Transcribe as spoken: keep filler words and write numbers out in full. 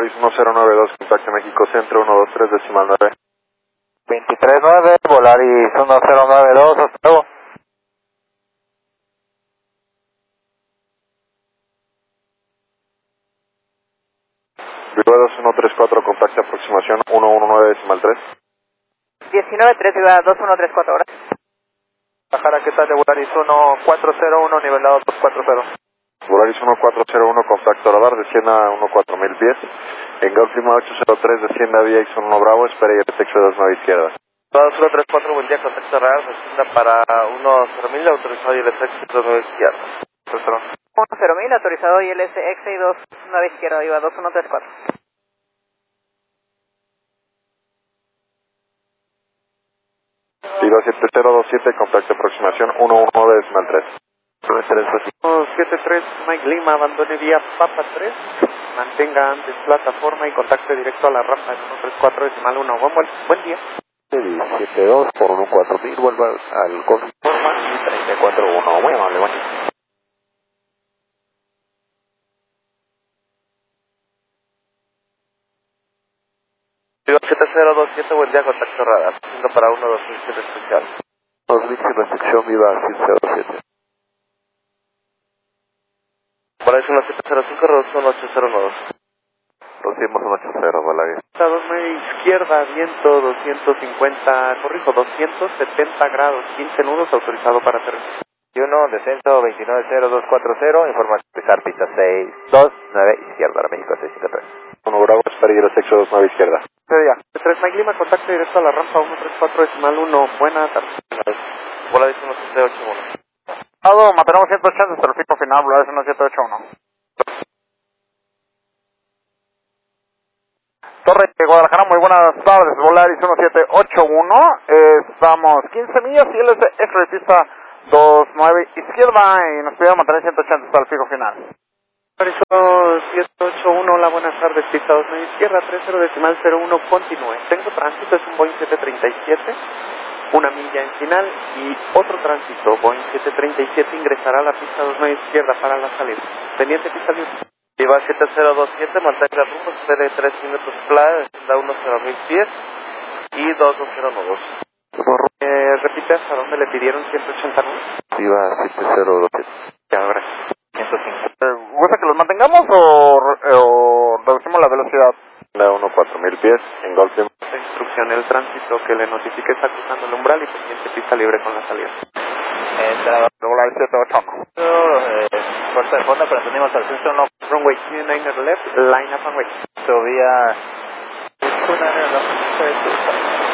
Volaris uno cero nueve dos, contacto México Centro uno dos tres decimal nueve. veintitrés nueve, Volaris uno cero nueve dos, hasta luego. Viva dos uno tres cuatro, contacto aproximación uno uno nueve decimal tres. diecinueve tres, Viva dos uno tres cuatro, ahora. Bajara, ¿qué tal de Volaris uno cuatro cero uno, nivelado dos cuatro cero? Volaris uno cuatro cero uno, contacto radar, descienda a uno cuatro mil pies. En Golf Lima ocho cero tres, descienda a vía uno Bravo, espera y el texto de dos nueve izquierda. dos uno tres cuatro, buen día, contacto radar, descienda para uno cero mil, autorizado y el texto de dos nueve izquierda. uno cero mil, autorizado y el S X y dos nueve izquierda, Viva dos uno tres cuatro. Viva siete cero dos siete, contacto aproximación uno uno nueve decimal tres. siete tres, Mike Lima, abandone vía Papa tres, mantenga antes plataforma y contacte directo a la rampa en uno tres cuatro decimal uno. Buen, buen, buen día. siete dos por uno cuatro mil, vuelva al Golf Forma y treinta y cuatro uno, muy amable, buen día. siete cero dos siete, buen día, contacto radar, haciendo para uno dos mil siete especial. dos mil sin restricción, Viva siete cero siete. Por ahí son los siete cero cinco, reducción ocho cero dos. Producimos un ocho cero, Volaris. dos nueve izquierda, viento doscientos cincuenta, corrijo, doscientos setenta grados, quince nudos, autorizado para aterrizar. uno, descenso veintinueve cero dos cuatro cero, información de pista seis dos nueve, izquierda, ahora México seis cinco tres. uno Bravo, espera y el texto dos nueve izquierda. tres Mike Lima, contacto directo a la rampa uno tres cuatro decimal uno, buena tarde. Volaris uno siete ocho uno. Aldo, mantenemos ciento ochenta hasta el pico final, Volaris uno siete ocho uno. Torre de Guadalajara, muy buenas tardes, Volaris uno siete ocho uno, estamos quince millas y L S X de pista dos nueve izquierda y nos pidieron mantener ciento ochenta hasta el pico final. Volaris siete ocho uno, hola, buenas tardes, pista dos nueve izquierda, tres cero decimal cero uno, continúe. Tengo tránsito, es un Boeing siete treinta y siete, una milla en final y otro tránsito, Boeing siete treinta y siete ingresará a la pista dos nueve izquierda para la salida. Pendiente pista libre. Viva siete cero dos siete, mantenga rumbo, espere tres minutos playa, descienda uno cero mil pies y dos dos cero dos. Eh, repite, ¿hasta dónde le pidieron ciento ochenta nudos? Viva siete cero dos siete. Ya, gracias. ciento cinco. Eh, ¿Gusta que los mantengamos o, re- o reducimos la velocidad? A uno cuatro mil pies, en Golf Lima. Esta instrucción, el tránsito que le notifique está cruzando el umbral y pendiente pista libre con la salida. Eh, Volaris siete ocho uno. Eh, puerta de fondo, pero tenemos al centro, no. Runway two nine left, line up and wait. Subía.